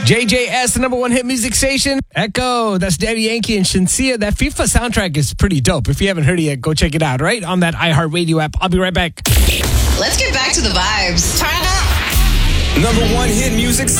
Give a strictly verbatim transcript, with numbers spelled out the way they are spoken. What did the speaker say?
J J S, the number one hit music station. Echo, that's Daddy Yankee and Shinsia. That FIFA soundtrack is pretty dope. If you haven't heard it yet, go check it out, right? On that iHeartRadio app. I'll be right back. Let's get back to the vibes. Turn it up. Number one hit music